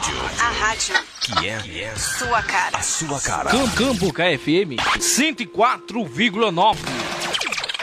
A rádio que é sua cara. a sua cara. Cambuca FM 104,9.